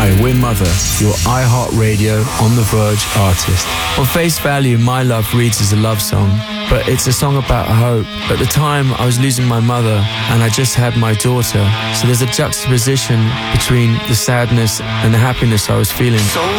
Hi, we're Mother, your iHeartRadio On The Verge artist. On face value, My Love reads as a love song, but it's a song about hope. At the time, I was losing my mother, and I just had my daughter. So there's a juxtaposition between the sadness and the happiness I was feeling.